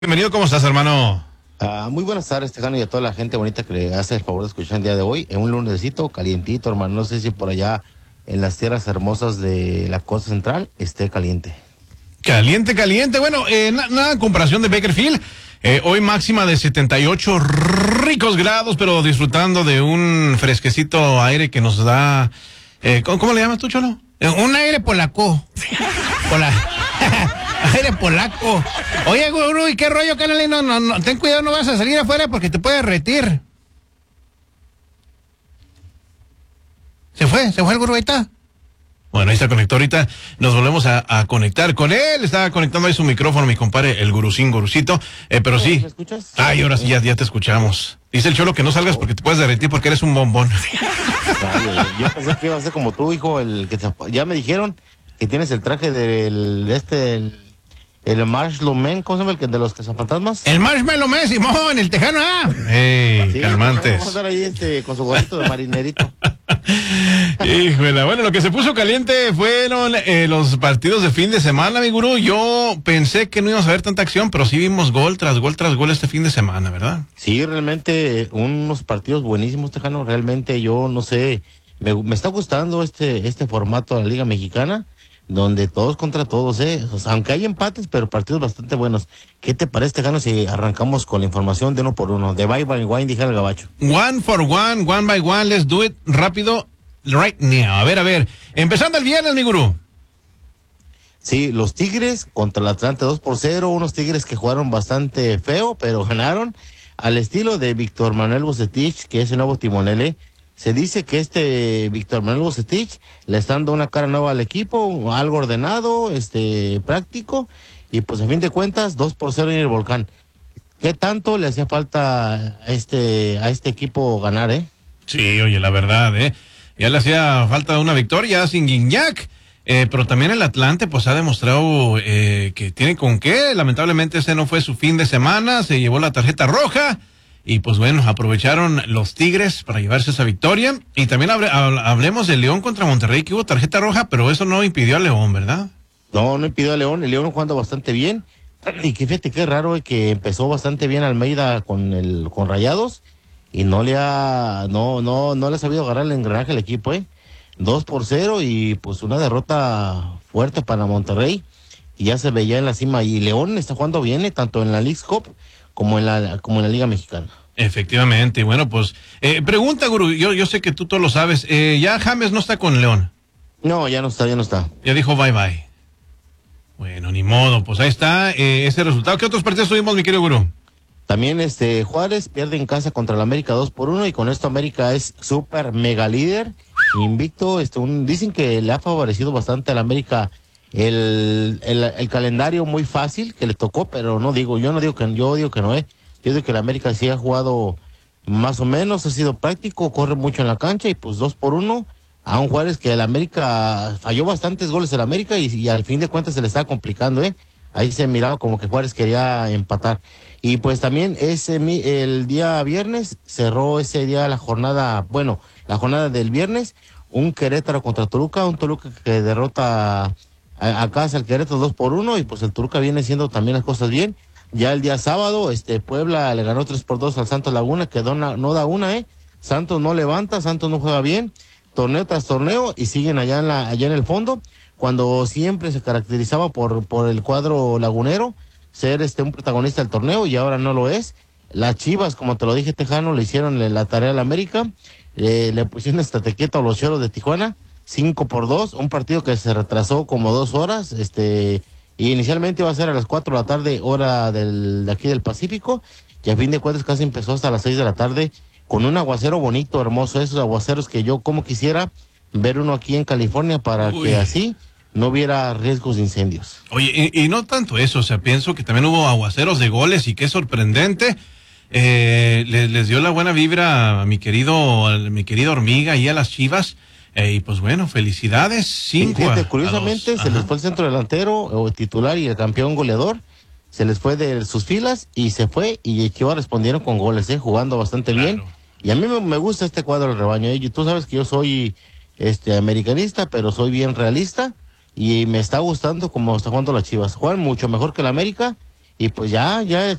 Bienvenido, ¿cómo estás, hermano? Muy buenas tardes, Tejano, y a toda la gente bonita que le hace el favor de escuchar el día de hoy. En un lunesito calientito, hermano. No sé si por allá en las tierras hermosas de la costa central esté caliente. Caliente, caliente. Bueno, nada en comparación de Bakersfield. Hoy máxima de 78 ricos grados, pero disfrutando de un fresquecito aire que nos da... ¿cómo le llamas tú, Cholo? Un aire polaco. Aire polaco. Oye, gurú, ¿y qué rollo, canal? No, ten cuidado, no vas a salir afuera porque te puede derretir. Se fue el gurú, ahí está. Bueno, ahí está conectado ahorita. Nos volvemos a conectar con él. Estaba conectando ahí su micrófono, mi compadre, el gurucito. Pero sí. ¿Me escuchas? Ay, ahora sí, ya te escuchamos. Dice el Cholo que no salgas porque te puedes derretir porque eres un bombón. Ay, yo pensé que iba a ser como tú, hijo, ya me dijeron que tienes el traje el Marshmallow Man, ¿cómo se llama? El de los cazafantasmas. El Marshmallow Man, Simón, el tejano, ¡Ey, Sí, calmantes! vamos a estar ahí con su gorrito de marinerito. Híjole, bueno, lo que se puso caliente fueron los partidos de fin de semana, mi gurú. Yo pensé que no íbamos a ver tanta acción, pero sí vimos gol tras gol este fin de semana, ¿verdad? Sí, realmente unos partidos buenísimos, Tejano. Realmente yo no sé, me está gustando este formato de la Liga Mexicana, donde todos contra todos, O sea, aunque hay empates, pero partidos bastante buenos. ¿Qué te parece, Tejano, si arrancamos con la información de uno por uno? De bye by wine, dije al gabacho. One for one, one by one, let's do it rápido, right now. A ver, empezando el viernes, mi gurú. Sí, los Tigres contra el Atlante 2-0, unos Tigres que jugaron bastante feo, pero ganaron al estilo de Víctor Manuel Bucetich, que es el nuevo timonel. Se dice que Víctor Manuel Bucetich le está dando una cara nueva al equipo, algo ordenado, práctico, y pues a fin de cuentas 2-0 en el Volcán. ¿Qué tanto le hacía falta a este equipo ganar, Sí, oye, la verdad, ya le hacía falta una victoria sin Guiñac, pero también el Atlante pues ha demostrado que tiene con qué. Lamentablemente ese no fue su fin de semana, se llevó la tarjeta roja. Y pues bueno, aprovecharon los Tigres para llevarse esa victoria. Y también hablemos de León contra Monterrey, que hubo tarjeta roja, pero eso no impidió a León, ¿verdad? No impidió a León. El León jugando bastante bien. Y que fíjate qué raro que empezó bastante bien Almeida con Rayados y no le ha sabido agarrar el engranaje al equipo, 2-0 y pues una derrota fuerte para Monterrey. Y ya se veía en la cima. Y León está jugando bien, tanto en la Leagues Cup como en la Liga Mexicana. Efectivamente, bueno, pues, pregunta, gurú, yo sé que tú todo lo sabes, ya James no está con León. No, ya no está. Ya dijo bye bye. Bueno, ni modo, pues ahí está ese resultado. ¿Qué otros partidos tuvimos, mi querido gurú? También Juárez pierde en casa contra el América 2-1 y con esto América es súper mega líder, invicto. Dicen que le ha favorecido bastante al América el calendario muy fácil que le tocó, pero yo digo que no, Yo digo que el América sí ha jugado más o menos, ha sido práctico, corre mucho en la cancha y pues 2-1 a un Juárez que el América falló bastantes goles el América y al fin de cuentas se le está complicando, Ahí se miraba como que Juárez quería empatar. Y pues también el día viernes cerró ese día la jornada del viernes, un Querétaro contra Toluca, un Toluca que derrota a casa el Querétaro 2-1 y pues el Toluca viene haciendo también las cosas bien. Ya el día sábado, Puebla le ganó 3-2 al Santos Laguna, que no da una, Santos no levanta, Santos no juega bien, torneo tras torneo y siguen allá en el fondo, cuando siempre se caracterizaba por el cuadro lagunero ser un protagonista del torneo y ahora no lo es. Las Chivas, como te lo dije, Tejano, le hicieron la tarea al América, le pusieron estate quieto a los Cholos de Tijuana, 5-2, un partido que se retrasó como 2 horas, y inicialmente iba a ser a las 4 de la tarde, hora de aquí del Pacífico, y a fin de cuentas casi empezó hasta las 6 de la tarde, con un aguacero bonito, hermoso, esos aguaceros que yo como quisiera ver uno aquí en California para que así no hubiera riesgos de incendios. Oye, y no tanto eso, o sea, pienso que también hubo aguaceros de goles y qué sorprendente, les dio la buena vibra a mi querida Hormiga y a las Chivas. Y pues bueno, felicidades. Curiosamente se les fue el centro delantero, o titular y el campeón goleador, se les fue de sus filas y se fue y Chivas respondieron con goles, jugando bastante bien. Y a mí me gusta este cuadro del rebaño. Tú sabes que yo soy americanista, pero soy bien realista y me está gustando como está jugando las Chivas. Juegan mucho mejor que el América y pues ya